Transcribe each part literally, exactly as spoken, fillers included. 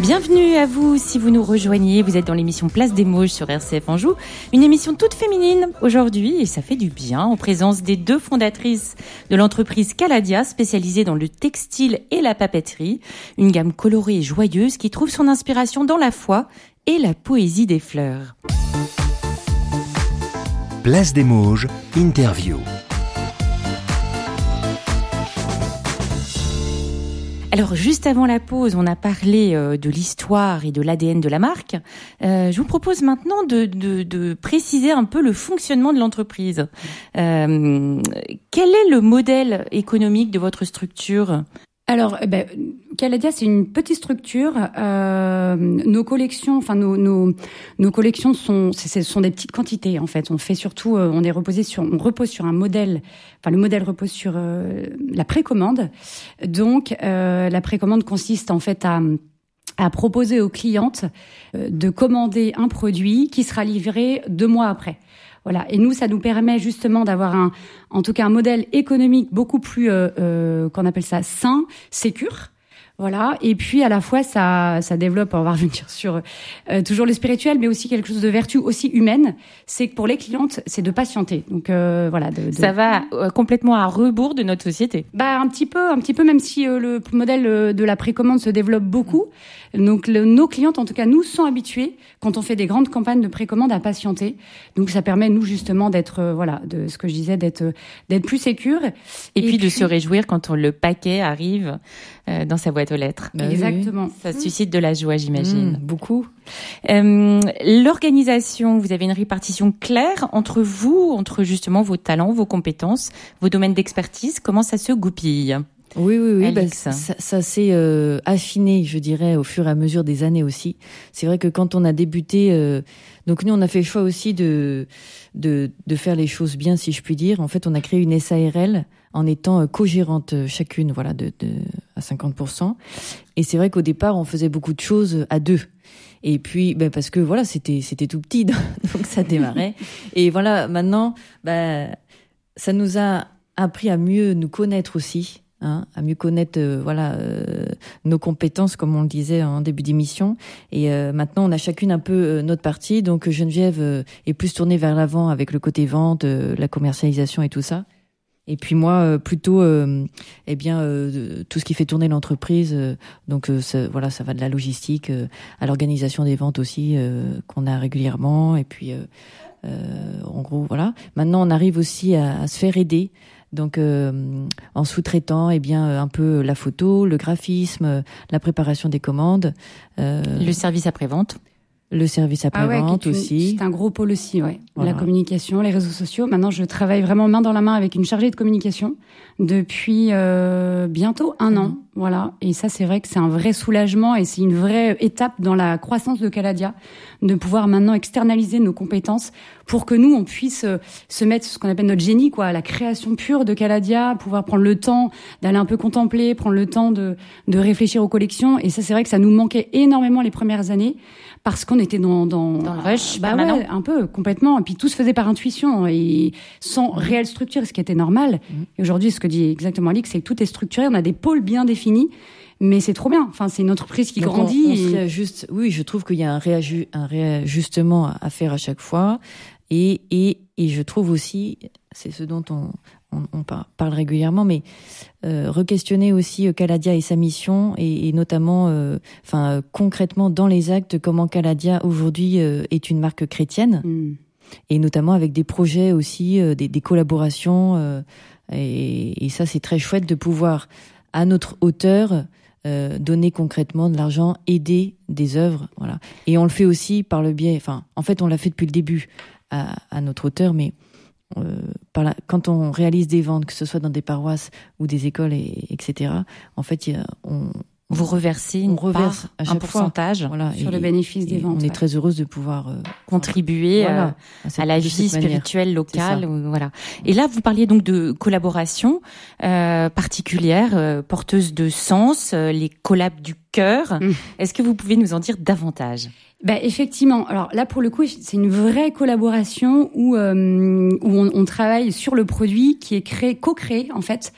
Bienvenue à vous si vous nous rejoignez, vous êtes dans l'émission Place des Mauges sur R C F Anjou, une émission toute féminine aujourd'hui et ça fait du bien en présence des deux fondatrices de l'entreprise Caladia spécialisée dans le textile et la papeterie, une gamme colorée et joyeuse qui trouve son inspiration dans la foi et la poésie des fleurs. Place des Mauges, interview. Alors, juste avant la pause, on a parlé euh, de l'histoire et de l'A D N de la marque. Euh, je vous propose maintenant de, de, de préciser un peu le fonctionnement de l'entreprise. Euh, quel est le modèle économique de votre structure ? Alors, eh ben, Caladia, c'est une petite structure. Euh, nos collections, enfin nos nos nos collections sont, ce sont des petites quantités en fait. On fait surtout, euh, on est reposé sur, on repose sur un modèle. Enfin, le modèle repose sur euh, la précommande. Donc, euh, la précommande consiste en fait à à proposer aux clientes euh, de commander un produit qui sera livré deux mois après. Voilà. Et nous, ça nous permet justement d'avoir un, en tout cas, un modèle économique beaucoup plus, euh, euh, qu'on appelle ça sain, sécure. Voilà. Et puis, à la fois, ça, ça développe, on va revenir sur euh, toujours le spirituel, mais aussi quelque chose de vertu aussi humaine. C'est que pour les clientes, c'est de patienter. Donc, euh, voilà. De, de... Ça va euh, complètement à rebours de notre société. Bah, un petit peu, un petit peu, même si euh, le modèle euh, de la précommande se développe beaucoup. Donc, le, nos clientes, en tout cas, nous sont habitués, quand on fait des grandes campagnes de précommande, à patienter. Donc, ça permet, nous, justement, d'être, euh, voilà, de ce que je disais, d'être, d'être plus sécure. Et, et puis, puis, de se réjouir quand on, le paquet arrive euh, dans sa boîte aux lettres. Bah, exactement. Ça mmh. suscite de la joie, j'imagine. Mmh, beaucoup. Euh, l'organisation, vous avez une répartition claire entre vous, entre justement vos talents, vos compétences, vos domaines d'expertise. Comment ça se goupille ? Oui, oui, oui. Bah, ça, ça s'est euh, affiné, je dirais, au fur et à mesure des années aussi. C'est vrai que quand on a débuté, euh, donc nous, on a fait le choix aussi de, de de faire les choses bien, si je puis dire. En fait, on a créé une S A R L en étant co-gérante chacune, voilà, de, de à cinquante pour cent. Et c'est vrai qu'au départ, on faisait beaucoup de choses à deux. Et puis, ben parce que voilà, c'était c'était tout petit, donc ça démarrait. Et voilà, maintenant, ben ça nous a appris à mieux nous connaître aussi. Hein, à mieux connaître euh, voilà euh, nos compétences, comme on le disait en début d'émission. Et euh, maintenant, on a chacune un peu euh, notre partie. Donc Geneviève euh, est plus tournée vers l'avant avec le côté vente, euh, la commercialisation et tout ça. Et puis moi, euh, plutôt, euh, eh bien, euh, tout ce qui fait tourner l'entreprise. Euh, donc euh, ça, voilà, ça va de la logistique euh, à l'organisation des ventes aussi euh, qu'on a régulièrement. Et puis, euh, euh, en gros, voilà. Maintenant, on arrive aussi à, à se faire aider. Donc, euh, en sous-traitant, eh bien, un peu la photo, le graphisme, la préparation des commandes, euh, le service après-vente, le service après-vente ah ouais, aussi. C'est un gros pôle aussi, ouais. Voilà. La communication, les réseaux sociaux. Maintenant, je travaille vraiment main dans la main avec une chargée de communication depuis euh, bientôt un mmh. an, voilà. Et ça, c'est vrai que c'est un vrai soulagement et c'est une vraie étape dans la croissance de Caladia, de pouvoir maintenant externaliser nos compétences pour que nous, on puisse se mettre ce qu'on appelle notre génie, quoi, la création pure de Caladia, pouvoir prendre le temps d'aller un peu contempler, prendre le temps de, de réfléchir aux collections. Et ça, c'est vrai que ça nous manquait énormément les premières années parce qu'on était dans, dans, dans le rush, bah ouais, un peu, complètement. Et puis tout se faisait par intuition et sans mmh. réelle structure, ce qui était normal. Mmh. Et aujourd'hui, ce que dit exactement Alix, c'est que tout est structuré, on a des pôles bien définis. Mais c'est trop bien. Enfin, c'est une entreprise qui Donc grandit. On, on et... se réajuste. Oui, je trouve qu'il y a un, réaju... un réajustement à faire à chaque fois. Et, et, et je trouve aussi, c'est ce dont on, on, on parle régulièrement, mais euh, re-questionner aussi Caladia et sa mission, et, et notamment, euh, enfin, concrètement dans les actes, comment Caladia aujourd'hui euh, est une marque chrétienne, mm. et notamment avec des projets aussi, euh, des, des collaborations. Euh, et, et ça, c'est très chouette de pouvoir, à notre hauteur, Euh, donner concrètement de l'argent, aider des œuvres, voilà. Et on le fait aussi par le biais, enfin, en fait, on l'a fait depuis le début à, à notre hauteur, mais euh, par la, quand on réalise des ventes, que ce soit dans des paroisses ou des écoles, et, etc., en fait, y a, on vous reversez une on reverse part, un pourcentage fois, voilà, sur et, le bénéfice des ventes. On est ouais. très heureuse de pouvoir euh, contribuer voilà, euh, à, cette, à la vie spirituelle locale. Ou, voilà. Et là, vous parliez donc de collaboration euh, particulière, euh, porteuse de sens, euh, les collabs du cœur. Mmh. Est-ce que vous pouvez nous en dire davantage ? Ben effectivement. Alors là, pour le coup, c'est une vraie collaboration où euh, où on, on travaille sur le produit qui est créé, co-créé en fait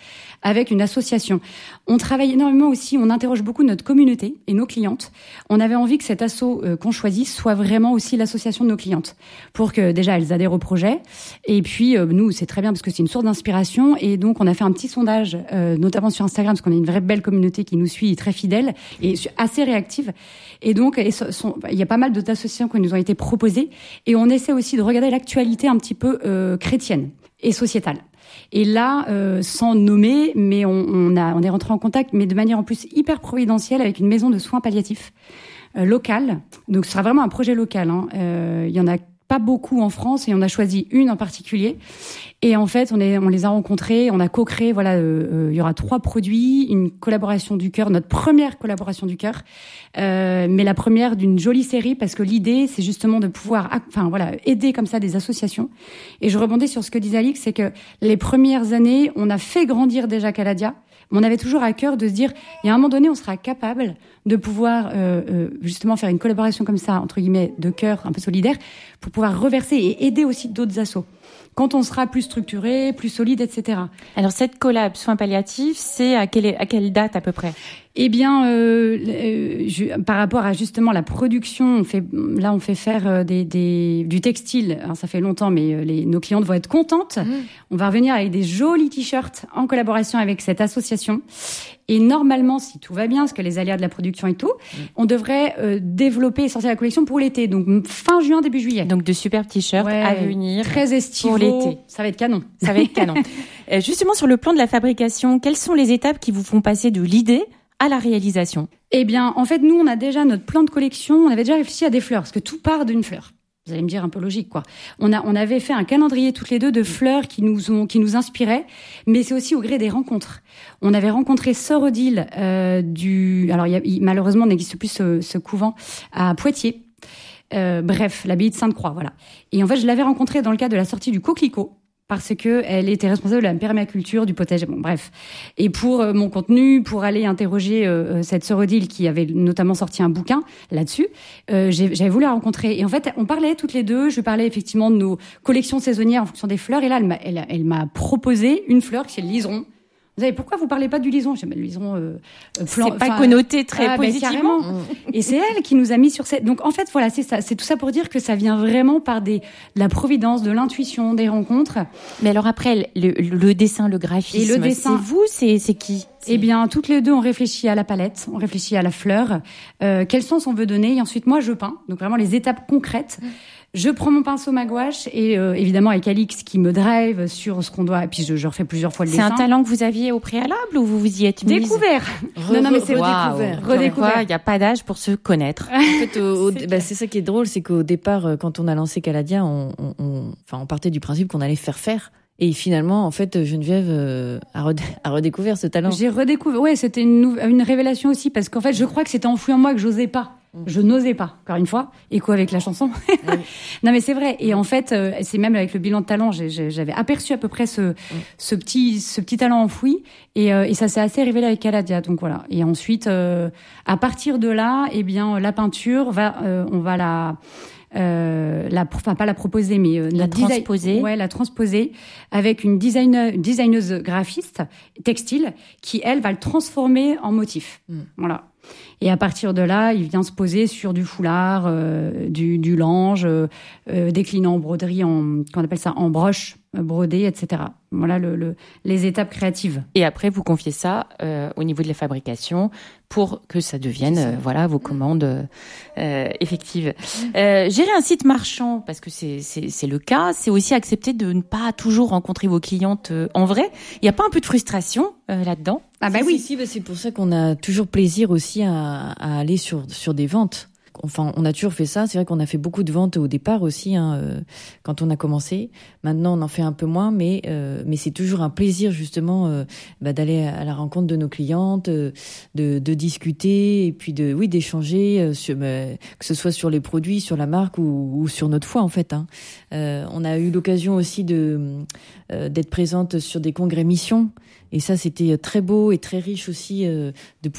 avec une association. On travaille énormément aussi, on interroge beaucoup notre communauté et nos clientes. On avait envie que cet asso euh, qu'on choisit soit vraiment aussi l'association de nos clientes, pour que déjà elles adhèrent au projet. Et puis euh, nous, c'est très bien parce que c'est une source d'inspiration. Et donc on a fait un petit sondage, euh, notamment sur Instagram, parce qu'on a une vraie belle communauté qui nous suit, très fidèle et assez réactive. Et donc et sont, il y a pas mal d'associations qui nous ont été proposées. Et on essaie aussi de regarder l'actualité un petit peu euh, chrétienne et sociétale. Et là, euh, sans nommer, mais on, on, a, on est rentré en contact, mais de manière en plus hyper providentielle, avec une maison de soins palliatifs euh, locale. Donc, ce sera vraiment un projet local. Hein. Euh, il y en a pas beaucoup en France et on a choisi une en particulier. Et en fait, on, est, on les a rencontrés, on a co-créé, voilà, euh, euh, il y aura trois produits, une collaboration du cœur, notre première collaboration du cœur, euh, mais la première d'une jolie série, parce que l'idée, c'est justement de pouvoir, enfin voilà, aider comme ça des associations. Et je rebondis sur ce que disait Alix, c'est que les premières années, on a fait grandir déjà Caladia, mais on avait toujours à cœur de se dire, il y a un moment donné, on sera capable de pouvoir euh, euh, justement faire une collaboration comme ça, entre guillemets, de cœur, un peu solidaire, pour pouvoir reverser et aider aussi d'autres assos. Quand on sera plus structuré, plus solide, et cetera. Alors cette collab soins palliatifs, c'est à quelle, à quelle date à peu près ? Eh bien, euh, euh, je, par rapport à justement la production, on fait, là on fait faire euh, des, des, du textile. Alors, ça fait longtemps, mais les, nos clientes vont être contentes. Mmh. On va revenir avec des jolis t-shirts en collaboration avec cette association. Et normalement, si tout va bien, parce que les aléas de la production et tout, mmh. on devrait euh, développer et sortir la collection pour l'été. Donc fin juin, début juillet. Donc de super t-shirts ouais, à venir. Très estivaux. Pour l'été. Ça va être canon. Ça va être canon. euh, justement, sur le plan de la fabrication, quelles sont les étapes qui vous font passer de l'idée à la réalisation? Eh bien, en fait, nous, on a déjà notre plan de collection. On avait déjà réfléchi à des fleurs, parce que tout part d'une fleur. Vous allez me dire un peu logique, quoi. On a, on avait fait un calendrier toutes les deux de fleurs qui nous ont, qui nous inspiraient, mais c'est aussi au gré des rencontres. On avait rencontré Sœur Odile euh, du, alors il y a, il, malheureusement, n'existe plus ce, ce couvent à Poitiers. Euh, bref, l'abbaye de Sainte-Croix, voilà. Et en fait, je l'avais rencontrée dans le cadre de la sortie du Coquelicot, parce que elle était responsable de la permaculture du potager. Bon, bref. Et pour euh, mon contenu, pour aller interroger euh, cette sœur Odile qui avait notamment sorti un bouquin là-dessus, euh, j'ai, j'avais voulu la rencontrer. Et en fait, on parlait toutes les deux. Je lui parlais effectivement de nos collections saisonnières en fonction des fleurs. Et là, elle m'a, elle, elle m'a proposé une fleur qui est le liseron. Vous savez, pourquoi vous parlez pas du liseron? Je dis, le liseron, euh, plan, c'est pas connoté très ah, positivement. Ben, et c'est elle qui nous a mis sur cette. Donc en fait, voilà, c'est ça. C'est tout ça pour dire que ça vient vraiment par des, de la providence, de l'intuition, des rencontres. Mais alors après, le, le dessin, le graphisme, et le dessin, c'est vous, c'est, c'est qui? C'est... Eh bien, toutes les deux, on réfléchit à la palette, on réfléchit à la fleur, euh, quel sens on veut donner, et ensuite moi je peins. Donc vraiment les étapes concrètes. Mmh. Je prends mon pinceau, ma gouache, et euh, évidemment avec Alix qui me drive sur ce qu'on doit. Et puis je, je refais plusieurs fois le c'est dessin. C'est un talent que vous aviez au préalable ou vous vous y êtes mise? Découvert. Re- non, non, mais c'est wow. redécouvert. Redécouvert. Il n'y a pas d'âge pour se connaître. En fait, au, au, c'est, bah, c'est ça qui est drôle, c'est qu'au départ, quand on a lancé Caladia, on, on, on, enfin, on partait du principe qu'on allait faire faire. Et finalement, en fait, Geneviève euh, a, redé- a redécouvert ce talent. J'ai redécouvert. Ouais, c'était une, nou- une révélation aussi parce qu'en fait, je crois que c'était enfoui en moi que j'osais pas. Je n'osais pas, encore une fois, écho avec la chanson. Oui. Non mais c'est vrai. Et en fait, euh, c'est même avec le bilan de talent, j'ai, j'ai, j'avais aperçu à peu près ce, oui. ce petit, ce petit talent enfoui. Et, euh, et ça s'est assez révélé avec Caladia. Donc voilà. Et ensuite, euh, à partir de là, eh bien, la peinture va, euh, on va la, euh, la, enfin pas la proposer, mais euh, la transposer. Design, ouais, la transposer avec une designer, une designeuse graphiste textile qui elle va le transformer en motif. Mm. Voilà. Et à partir de là, il vient se poser sur du foulard, euh, du, du lange, euh, euh, déclinant en broderie, en, qu'on appelle ça, en broche euh, brodée, et cetera. Voilà le, le, les étapes créatives. Et après, vous confiez ça euh, au niveau de la fabrication pour que ça devienne, euh, voilà, vos commandes euh, effectives. Euh, gérer un site marchand, parce que c'est, c'est, c'est le cas, c'est aussi accepter de ne pas toujours rencontrer vos clientes euh, en vrai. Il n'y a pas un peu de frustration euh, là-dedans? Ah bah si, oui. Si, si, bah c'est pour ça qu'on a toujours plaisir aussi à, à aller sur sur des ventes. Enfin, on a toujours fait ça. C'est vrai qu'on a fait beaucoup de ventes au départ aussi, hein, euh, quand on a commencé. Maintenant, on en fait un peu moins, mais euh, mais c'est toujours un plaisir justement euh, bah, d'aller à la rencontre de nos clientes, euh, de de discuter et puis de oui d'échanger, euh, sur, bah, que ce soit sur les produits, sur la marque ou, ou sur notre foi en fait. Hein. Euh, on a eu l'occasion aussi de euh, d'être présente sur des congrès missions et ça c'était très beau et très riche aussi euh, de pouvoir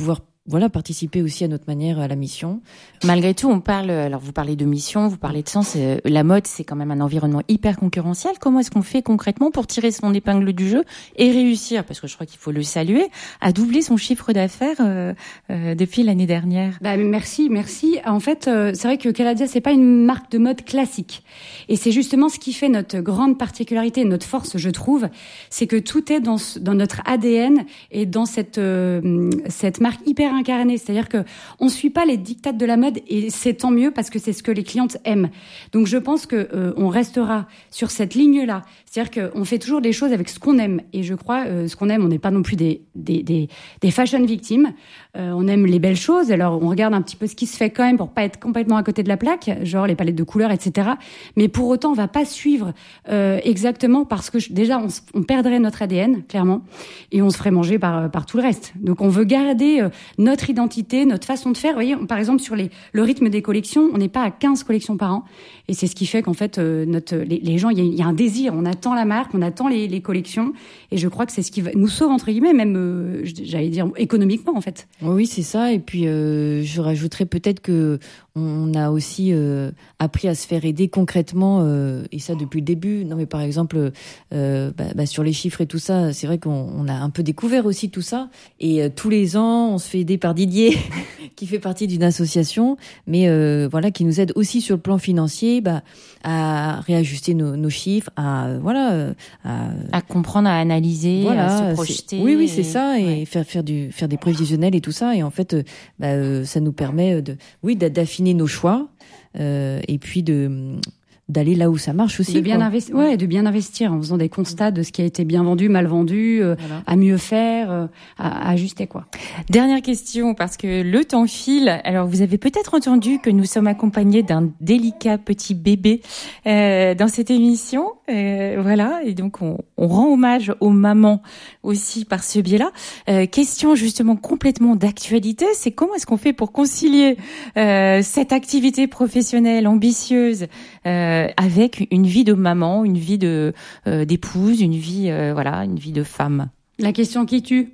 voilà, participer aussi à notre manière à la mission. Malgré tout, on parle, alors vous parlez de mission, vous parlez de sens, euh, la mode, c'est quand même un environnement hyper concurrentiel. Comment est-ce qu'on fait concrètement pour tirer son épingle du jeu et réussir, parce que je crois qu'il faut le saluer, à doubler son chiffre d'affaires euh, euh, depuis l'année dernière? Bah, merci, merci. En fait, euh, c'est vrai que Caladia, c'est pas une marque de mode classique. Et c'est justement ce qui fait notre grande particularité, notre force, je trouve, c'est que tout est dans, dans notre A D N et dans cette, euh, cette marque hyper incarnée. C'est-à-dire que on suit pas les dictats de la mode et c'est tant mieux parce que c'est ce que les clientes aiment. Donc je pense que euh, on restera sur cette ligne-là. C'est-à-dire qu'on fait toujours des choses avec ce qu'on aime. Et je crois, euh, ce qu'on aime, on n'est pas non plus des, des, des, des fashion victimes. Euh, on aime les belles choses. Alors on regarde un petit peu ce qui se fait quand même pour pas être complètement à côté de la plaque, genre les palettes de couleurs, et cetera. Mais pour autant, on va pas suivre euh, exactement parce que je, déjà on, on perdrait notre A D N clairement et on se ferait manger par par tout le reste. Donc on veut garder euh, notre identité, notre façon de faire. Vous voyez, on, par exemple sur les le rythme des collections, on n'est pas à quinze collections par an et c'est ce qui fait qu'en fait euh, notre les, les gens, il y, y a un désir, on attend la marque, on attend les, les collections et je crois que c'est ce qui va, nous sauve entre guillemets, même euh, j'allais dire économiquement en fait. Oui, c'est ça. Et puis euh, je rajouterais peut-être que on a aussi euh, appris à se faire aider concrètement euh, et ça depuis le début. Non mais par exemple euh, bah, bah, sur les chiffres et tout ça, c'est vrai qu'on on a un peu découvert aussi tout ça et euh, tous les ans on se fait aider par Didier qui fait partie d'une association, mais euh, voilà qui nous aide aussi sur le plan financier bah, à réajuster nos, nos chiffres, à euh, voilà euh, à, à comprendre, à analyser, voilà, à se projeter. Oui oui c'est ça et ouais. faire faire du faire des prévisionnels et tout ça et en fait euh, bah, euh, ça nous permet de oui d'affiner nos choix euh, et puis de d'aller là où ça marche aussi. De bien investir, ouais, de bien investir en faisant des constats de ce qui a été bien vendu, mal vendu, euh, voilà. à mieux faire, euh, à, à ajuster quoi. Dernière question parce que le temps file. Alors vous avez peut-être entendu que nous sommes accompagnés d'un délicat petit bébé euh, dans cette émission, euh, voilà. Et donc on, on rend hommage aux mamans aussi par ce biais-là. Euh, question justement complètement d'actualité, c'est comment est-ce qu'on fait pour concilier euh, cette activité professionnelle ambitieuse euh, avec une vie de maman, une vie de euh, d'épouse, une vie euh, voilà, une vie de femme. La question qui tue.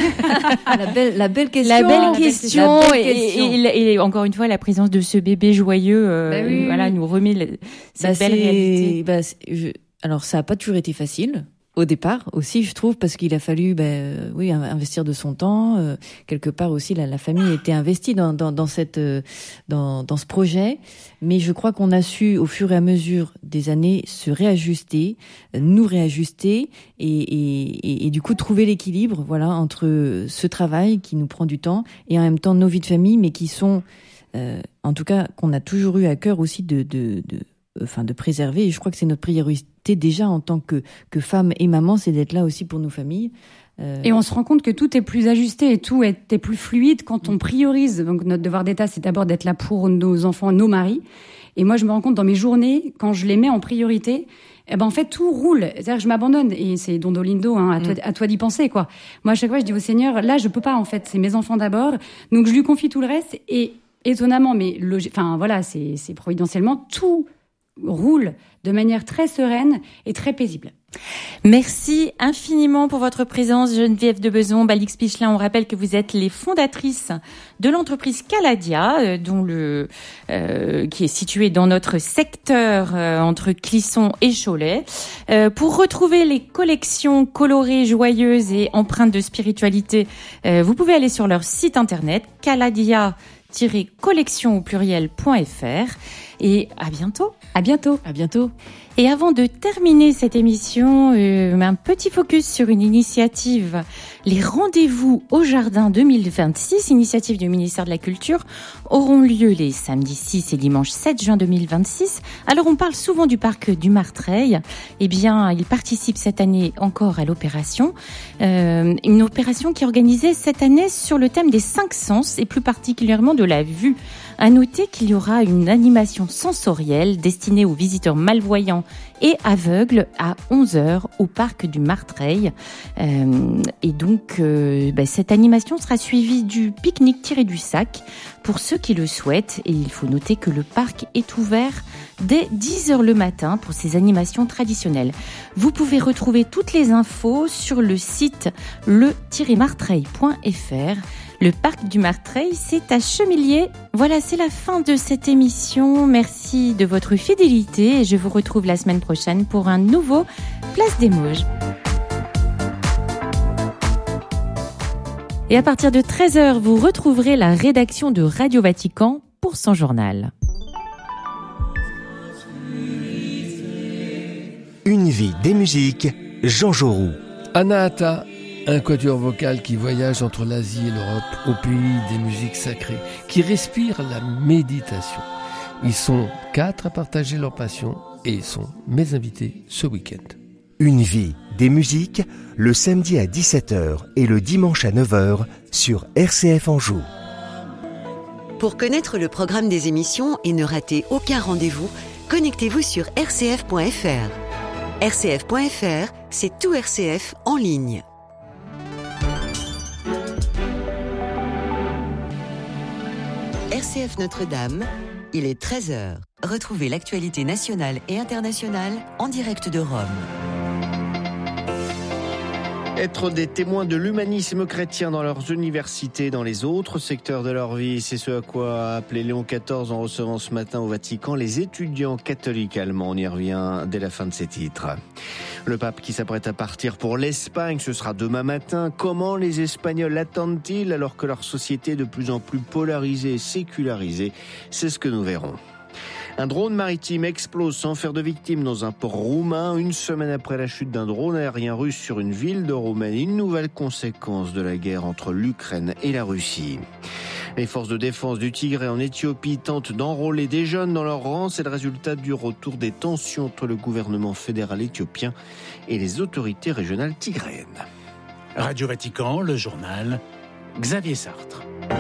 la belle, la belle question. La belle question. La belle et, question. Et, et, et encore une fois, la présence de ce bébé joyeux, euh, bah oui, voilà, oui. nous remet le, cette bah belle réalité. Bah je, alors ça a pas toujours été facile. Au départ aussi, je trouve, parce qu'il a fallu, ben, euh, oui, investir de son temps. Euh, quelque part aussi, la, la famille était investie dans, dans, dans cette, euh, dans, dans ce projet. Mais je crois qu'on a su, au fur et à mesure des années, se réajuster, euh, nous réajuster, et, et, et, et du coup trouver l'équilibre, voilà, entre ce travail qui nous prend du temps et en même temps nos vies de famille, mais qui sont, euh, en tout cas, qu'on a toujours eu à cœur aussi de, de, de enfin de préserver, et je crois que c'est notre priorité déjà en tant que que femme et maman, c'est d'être là aussi pour nos familles. Euh... Et on se rend compte que tout est plus ajusté et tout est, est plus fluide quand on priorise. Donc notre devoir d'État, c'est d'abord d'être là pour nos enfants, nos maris. Et moi, je me rends compte dans mes journées, quand je les mets en priorité, eh ben en fait tout roule. C'est-à-dire que je m'abandonne et c'est Dondolindo, hein, à toi, à toi d'y penser quoi. Moi, à chaque fois, je dis au Seigneur, là, je peux pas en fait, c'est mes enfants d'abord. Donc je lui confie tout le reste et étonnamment, mais logi- enfin voilà, c'est, c'est providentiellement tout roule de manière très sereine et très paisible. Merci infiniment pour votre présence, Geneviève de Bezon, Alix Pichelin. On rappelle que vous êtes les fondatrices de l'entreprise Caladia, euh, dont le euh, qui est située dans notre secteur euh, entre Clisson et Cholet. Euh, pour retrouver les collections colorées, joyeuses et empreintes de spiritualité, euh, vous pouvez aller sur leur site internet caladia tiret collection au pluriel point f r. Et à bientôt. À bientôt. À bientôt. Et avant de terminer cette émission, euh, un petit focus sur une initiative, les rendez-vous au jardin deux mille vingt-six, initiative du ministère de la Culture, auront lieu les samedis six et dimanche sept juin deux mille vingt-six. Alors on parle souvent du parc du Martreil. Eh bien, il participe cette année encore à l'opération. Euh, une opération qui est organisée cette année sur le thème des cinq sens et plus particulièrement de la vue. À noter qu'il y aura une animation sensorielle destinée aux visiteurs malvoyants et aveugles à onze heures au parc du Martreil. Euh, et donc, euh, bah, cette animation sera suivie du pique-nique tiré du sac pour ceux qui le souhaitent. Et il faut noter que le parc est ouvert dès dix heures le matin pour ces animations traditionnelles. Vous pouvez retrouver toutes les infos sur le site le tiret martreil point f r. Le parc du Martreil, c'est à Chemillier. Voilà, c'est la fin de cette émission. Merci de votre fidélité et je vous retrouve la semaine prochaine pour un nouveau Place des Mauges. Et à partir de treize heures, vous retrouverez la rédaction de Radio Vatican pour son journal. Une vie des musiques, Jean Jaurou. Anahata, un quatuor vocal qui voyage entre l'Asie et l'Europe au pays des musiques sacrées, qui respire la méditation. Ils sont quatre à partager leur passion et ils sont mes invités ce week-end. Une vie des musiques, le samedi à dix-sept heures et le dimanche à neuf heures sur R C F Anjou. Pour connaître le programme des émissions et ne rater aucun rendez-vous, connectez-vous sur r c f point f r. r c f point f r, c'est tout R C F en ligne. R C F Notre-Dame, il est treize heures. Retrouvez l'actualité nationale et internationale en direct de Rome. Être des témoins de l'humanisme chrétien dans leurs universités, dans les autres secteurs de leur vie, c'est ce à quoi a appelé Léon quatorze en recevant ce matin au Vatican les étudiants catholiques allemands. On y revient dès la fin de ces titres. Le pape qui s'apprête à partir pour l'Espagne, ce sera demain matin. Comment les Espagnols l'attendent-ils alors que leur société est de plus en plus polarisée et sécularisée? C'est ce que nous verrons. Un drone maritime explose sans faire de victimes dans un port roumain, une semaine après la chute d'un drone aérien russe sur une ville de Roumanie. Une nouvelle conséquence de la guerre entre l'Ukraine et la Russie. Les forces de défense du Tigré en Éthiopie tentent d'enrôler des jeunes dans leurs rangs. C'est le résultat du retour des tensions entre le gouvernement fédéral éthiopien et les autorités régionales tigréennes. Radio Vatican, le journal, Xavier Sartre.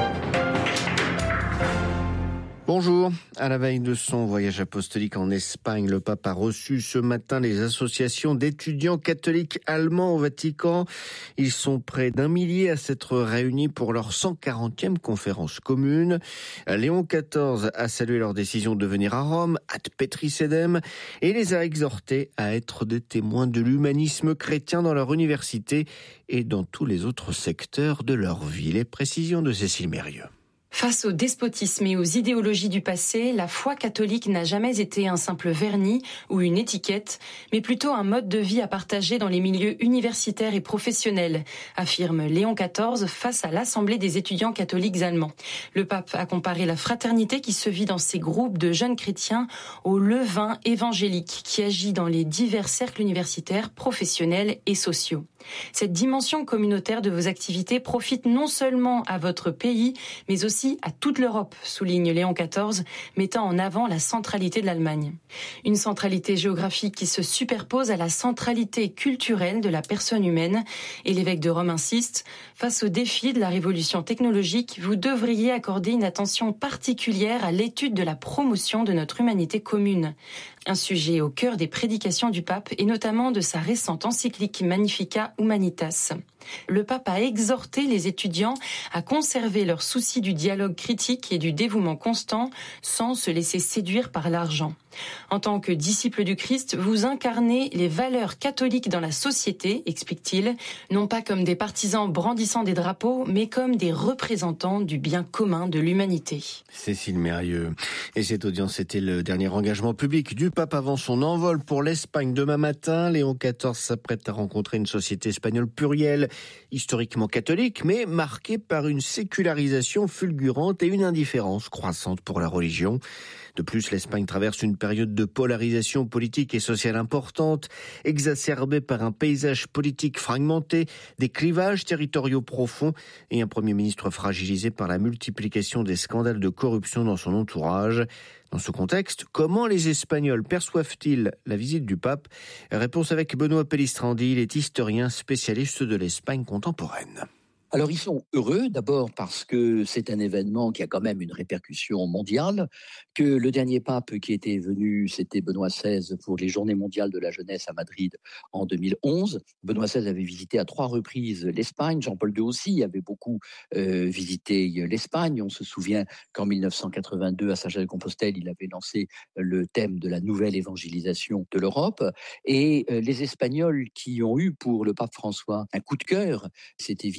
Bonjour. À la veille de son voyage apostolique en Espagne, le pape a reçu ce matin les associations d'étudiants catholiques allemands au Vatican. Ils sont près d'un millier à s'être réunis pour leur cent quarantième conférence commune. Léon quatorze a salué leur décision de venir à Rome, ad Petri sedem, et les a exhortés à être des témoins de l'humanisme chrétien dans leur université et dans tous les autres secteurs de leur vie. Les précisions de Cécile Mérieux. Face au despotisme et aux idéologies du passé, la foi catholique n'a jamais été un simple vernis ou une étiquette, mais plutôt un mode de vie à partager dans les milieux universitaires et professionnels, affirme Léon quatorze face à l'Assemblée des étudiants catholiques allemands. Le pape a comparé la fraternité qui se vit dans ces groupes de jeunes chrétiens au levain évangélique qui agit dans les divers cercles universitaires, professionnels et sociaux. Cette dimension communautaire de vos activités profite non seulement à votre pays, mais aussi à toute l'Europe, souligne Léon quatorze, mettant en avant la centralité de l'Allemagne. Une centralité géographique qui se superpose à la centralité culturelle de la personne humaine. Et l'évêque de Rome insiste, face aux défis de la révolution technologique, vous devriez accorder une attention particulière à l'étude de la promotion de notre humanité commune. Un sujet au cœur des prédications du pape et notamment de sa récente encyclique Magnificat Humanitas. Le pape a exhorté les étudiants à conserver leur souci du dialogue critique et du dévouement constant sans se laisser séduire par l'argent. En tant que disciple du Christ, vous incarnez les valeurs catholiques dans la société, explique-t-il, non pas comme des partisans brandissant des drapeaux, mais comme des représentants du bien commun de l'humanité. Cécile Mérieux. Et cette audience était le dernier engagement public du pape avant son envol pour l'Espagne demain matin. Léon quatorze s'apprête à rencontrer une société espagnole plurielle, historiquement catholique, mais marquée par une sécularisation fulgurante et une indifférence croissante pour la religion. De plus, l'Espagne traverse une période de polarisation politique et sociale importante, exacerbée par un paysage politique fragmenté, des clivages territoriaux profonds et un Premier ministre fragilisé par la multiplication des scandales de corruption dans son entourage. Dans ce contexte, comment les Espagnols perçoivent-ils la visite du pape? Réponse avec Benoît Pellistrandi, il est historien spécialiste de l'Espagne contemporaine. Alors ils sont heureux d'abord parce que c'est un événement qui a quand même une répercussion mondiale, que le dernier pape qui était venu, c'était Benoît seize pour les Journées mondiales de la jeunesse à Madrid en deux mille onze. Benoît seize avait visité à trois reprises l'Espagne, Jean-Paul deux aussi avait beaucoup euh, visité l'Espagne. On se souvient qu'en mille neuf cent quatre-vingt-deux à Saint-Jacques-de-Compostelle, il avait lancé le thème de la nouvelle évangélisation de l'Europe. Et euh, les Espagnols qui ont eu pour le pape François un coup de cœur, c'est évident,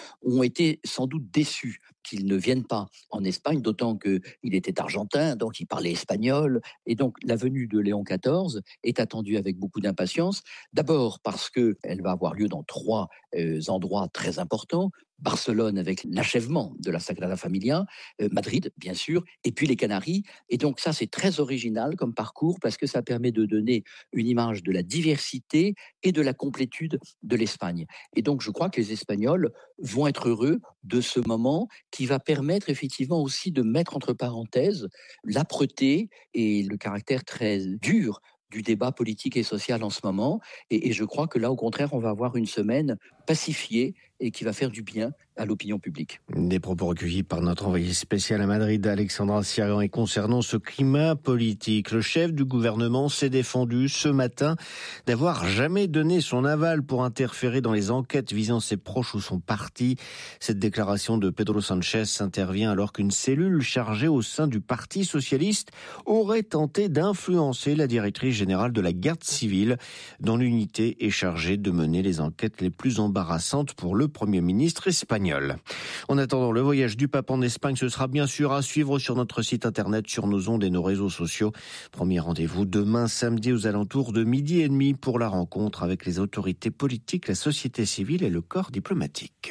ont été sans doute déçus qu'il ne vienne pas en Espagne, d'autant qu'il était argentin, donc il parlait espagnol. Et donc, la venue de Léon quatorze est attendue avec beaucoup d'impatience. D'abord parce qu'elle va avoir lieu dans trois euh, endroits très importants. Barcelone avec l'achèvement de la Sagrada Familia, euh, Madrid bien sûr, et puis les Canaries. Et donc ça c'est très original comme parcours parce que ça permet de donner une image de la diversité et de la complétude de l'Espagne. Et donc je crois que les Espagnols vont être heureux de ce moment qui va permettre effectivement aussi de mettre entre parenthèses l'âpreté et le caractère très dur du débat politique et social en ce moment. Et, et je crois que là, au contraire, on va avoir une semaine pacifiée et qui va faire du bien à l'opinion publique. Des propos recueillis par notre envoyé spécial à Madrid, Alexandra Sirgan. Et concernant ce climat politique, le chef du gouvernement s'est défendu ce matin d'avoir jamais donné son aval pour interférer dans les enquêtes visant ses proches ou son parti. Cette déclaration de Pedro Sánchez intervient alors qu'une cellule chargée au sein du Parti socialiste aurait tenté d'influencer la directrice générale de la garde civile, dont l'unité est chargée de mener les enquêtes les plus embarrassantes pour le Premier ministre espagnol. En attendant, le voyage du pape en Espagne, ce sera bien sûr à suivre sur notre site internet, sur nos ondes et nos réseaux sociaux. Premier rendez-vous demain samedi aux alentours de midi et demi pour la rencontre avec les autorités politiques, la société civile et le corps diplomatique.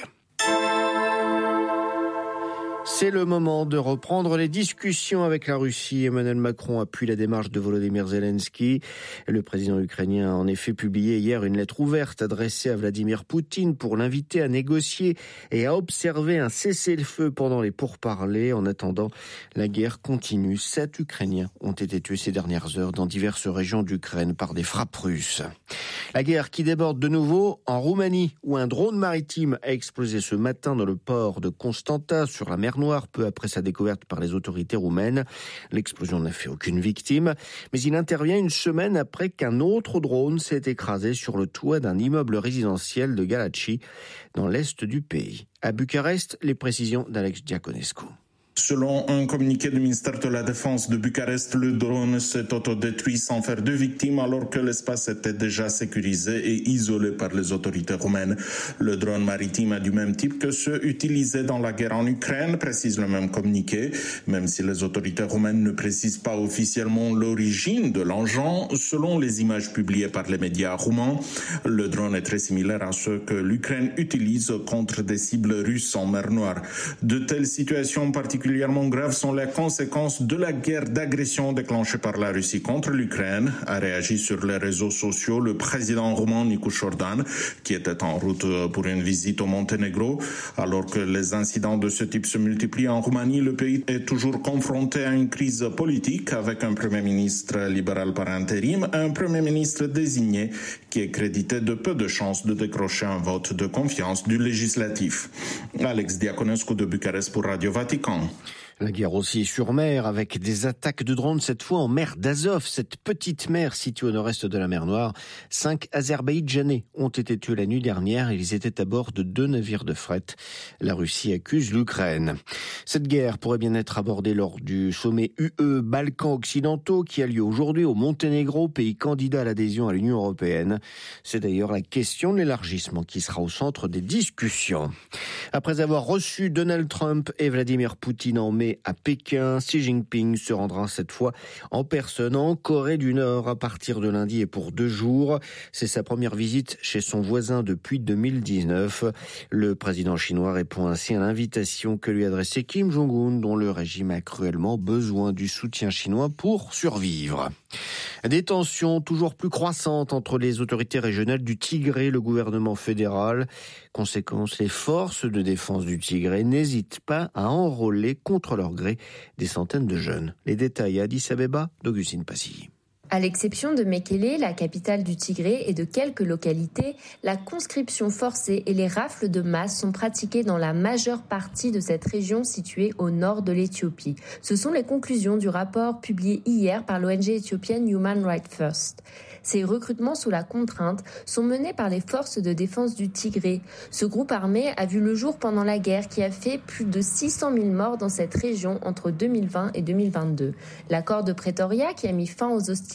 C'est le moment de reprendre les discussions avec la Russie. Emmanuel Macron appuie la démarche de Volodymyr Zelensky. Le président ukrainien a en effet publié hier une lettre ouverte adressée à Vladimir Poutine pour l'inviter à négocier et à observer un cessez-le-feu pendant les pourparlers. En attendant, la guerre continue. Sept Ukrainiens ont été tués ces dernières heures dans diverses régions d'Ukraine par des frappes russes. La guerre qui déborde de nouveau en Roumanie, où un drone maritime a explosé ce matin dans le port de Constanta sur la mer Noire, peu après sa découverte par les autorités roumaines. L'explosion n'a fait aucune victime, mais il intervient une semaine après qu'un autre drone s'est écrasé sur le toit d'un immeuble résidentiel de Galați, dans l'est du pays. À Bucarest, les précisions d'Alex Diaconescu. Selon un communiqué du ministère de la Défense de Bucarest, le drone s'est autodétruit sans faire de victimes alors que l'espace était déjà sécurisé et isolé par les autorités roumaines. Le drone maritime est du même type que ceux utilisés dans la guerre en Ukraine, précise le même communiqué. Même si les autorités roumaines ne précisent pas officiellement l'origine de l'engin, selon les images publiées par les médias roumains, le drone est très similaire à ceux que l'Ukraine utilise contre des cibles russes en mer Noire. De telles situations particulièrement particulièrement graves sont les conséquences de la guerre d'agression déclenchée par la Russie contre l'Ukraine, a réagi sur les réseaux sociaux le président roumain Nicu Șordan, qui était en route pour une visite au Monténégro. Alors que les incidents de ce type se multiplient en Roumanie, le pays est toujours confronté à une crise politique avec un premier ministre libéral par intérim, un premier ministre désigné qui est crédité de peu de chances de décrocher un vote de confiance du législatif. Alex Diaconescu de Bucarest pour Radio Vatican. La guerre aussi sur mer, avec des attaques de drones, cette fois en mer d'Azov, cette petite mer située au nord-est de la mer Noire. Cinq Azerbaïdjanais ont été tués la nuit dernière. Ils étaient à bord de deux navires de fret. La Russie accuse l'Ukraine. Cette guerre pourrait bien être abordée lors du sommet U E Balkans occidentaux qui a lieu aujourd'hui au Monténégro, pays candidat à l'adhésion à l'Union européenne. C'est d'ailleurs la question de l'élargissement qui sera au centre des discussions. Après avoir reçu Donald Trump et Vladimir Poutine en mai à Pékin, Xi Jinping se rendra cette fois en personne en Corée du Nord à partir de lundi et pour deux jours. C'est sa première visite chez son voisin depuis deux mille dix-neuf. Le président chinois répond ainsi à l'invitation que lui adressait Kim Jong-un, dont le régime a cruellement besoin du soutien chinois pour survivre. Des tensions toujours plus croissantes entre les autorités régionales du Tigré et le gouvernement fédéral. Conséquence, les forces de défense du Tigré n'hésitent pas à enrôler contre leur gré des centaines de jeunes. Les détails à Addis Abeba d'Augustine Passy. À l'exception de Mekele, la capitale du Tigré, et de quelques localités, la conscription forcée et les rafles de masse sont pratiquées dans la majeure partie de cette région située au nord de l'Éthiopie. Ce sont les conclusions du rapport publié hier par l'O N G éthiopienne Human Rights First. Ces recrutements sous la contrainte sont menés par les forces de défense du Tigré. Ce groupe armé a vu le jour pendant la guerre qui a fait plus de six cent mille morts dans cette région entre deux mille vingt et deux mille vingt-deux. L'accord de Pretoria, qui a mis fin aux hostilités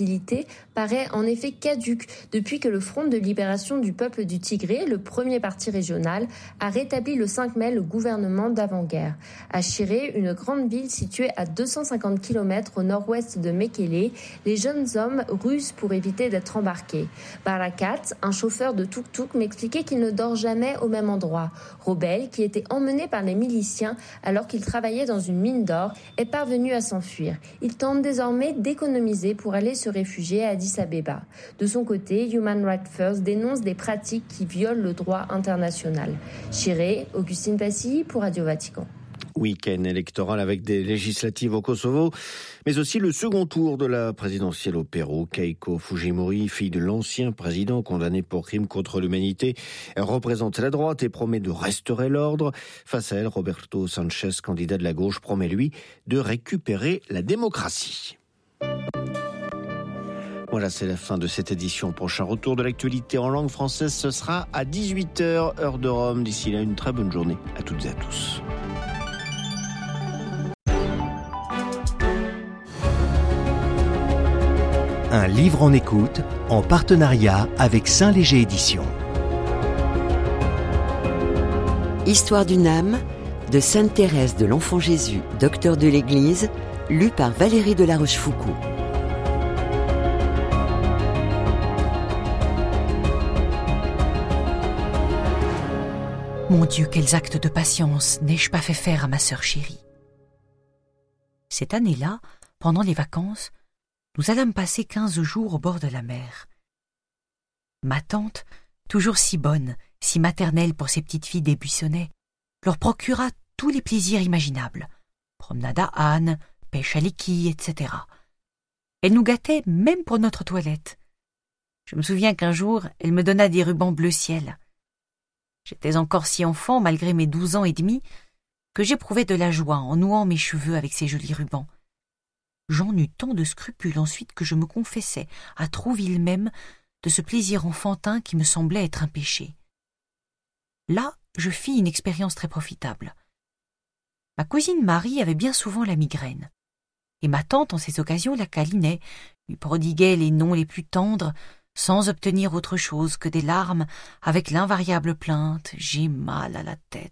mobilité paraît en effet caduque depuis que le Front de libération du peuple du Tigré, le premier parti régional, a rétabli le cinq mai le gouvernement d'avant-guerre. À Shiré, une grande ville située à deux cent cinquante kilomètres au nord-ouest de Mekele, les jeunes hommes rusent pour éviter d'être embarqués. Barakat, un chauffeur de tuk-tuk, m'expliquait qu'il ne dort jamais au même endroit. Robel, qui était emmené par les miliciens alors qu'il travaillait dans une mine d'or, est parvenu à s'enfuir. Il tente désormais d'économiser pour aller se réfugier à Addis Abeba. De son côté, Human Rights First dénonce des pratiques qui violent le droit international. Chiré, Augustine Passy pour Radio Vatican. Week-end électoral avec des législatives au Kosovo, mais aussi le second tour de la présidentielle au Pérou. Keiko Fujimori, fille de l'ancien président condamné pour crimes contre l'humanité, elle représente la droite et promet de restaurer l'ordre. Face à elle, Roberto Sanchez, candidat de la gauche, promet lui de récupérer la démocratie. Voilà, c'est la fin de cette édition. Prochain retour de l'actualité en langue française, ce sera à dix-huit heures, heure de Rome. D'ici là, une très bonne journée à toutes et à tous. Un livre en écoute, en partenariat avec Saint-Léger Éditions. Histoire d'une âme, de Sainte Thérèse de l'Enfant Jésus, docteur de l'Église, lu par Valérie de La Rochefoucauld. Mon Dieu, quels actes de patience n'ai-je pas fait faire à ma sœur chérie. Cette année-là, pendant les vacances, nous allâmes passer quinze jours au bord de la mer. Ma tante, toujours si bonne, si maternelle pour ses petites filles des Buissonnais, leur procura tous les plaisirs imaginables. Promenade à âne, pêche à l'équille, et cetera. Elle nous gâtait même pour notre toilette. Je me souviens qu'un jour, elle me donna des rubans bleu ciel. J'étais encore si enfant, malgré mes douze ans et demi, que j'éprouvais de la joie en nouant mes cheveux avec ces jolis rubans. J'en eus tant de scrupules ensuite que je me confessais, à Trouville même, de ce plaisir enfantin qui me semblait être un péché. Là, je fis une expérience très profitable. Ma cousine Marie avait bien souvent la migraine, et ma tante, en ces occasions, la câlinait, lui prodiguait les noms les plus tendres, sans obtenir autre chose que des larmes, avec l'invariable plainte « J'ai mal à la tête ».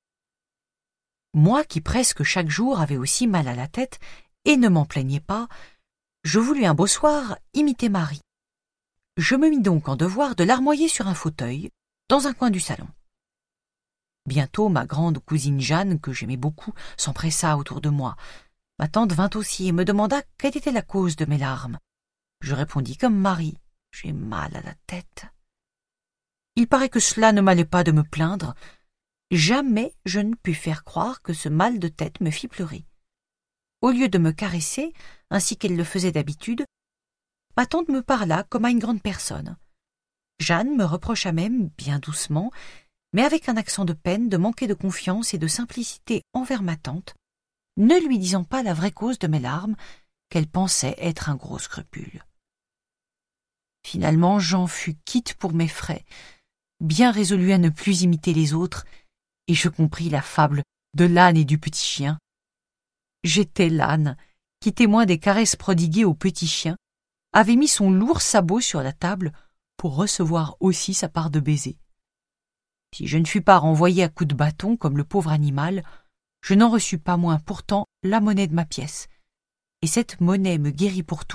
Moi, qui presque chaque jour avais aussi mal à la tête, et ne m'en plaignais pas, je voulus un beau soir imiter Marie. Je me mis donc en devoir de larmoyer sur un fauteuil, dans un coin du salon. Bientôt, ma grande cousine Jeanne, que j'aimais beaucoup, s'empressa autour de moi. Ma tante vint aussi et me demanda quelle était la cause de mes larmes. Je répondis comme Marie, « J'ai mal à la tête ». Il paraît que cela ne m'allait pas de me plaindre. Jamais je ne pus faire croire que ce mal de tête me fit pleurer. Au lieu de me caresser, ainsi qu'elle le faisait d'habitude, ma tante me parla comme à une grande personne. Jeanne me reprocha même, bien doucement, mais avec un accent de peine, de manquer de confiance et de simplicité envers ma tante, ne lui disant pas la vraie cause de mes larmes, qu'elle pensait être un gros scrupule. Finalement, j'en fus quitte pour mes frais, bien résolu à ne plus imiter les autres, et je compris la fable de l'âne et du petit chien. J'étais l'âne, qui, témoin des caresses prodiguées au petit chien, avait mis son lourd sabot sur la table pour recevoir aussi sa part de baisers. Si je ne fus pas renvoyé à coups de bâton comme le pauvre animal, je n'en reçus pas moins pourtant la monnaie de ma pièce, et cette monnaie me guérit pour tout.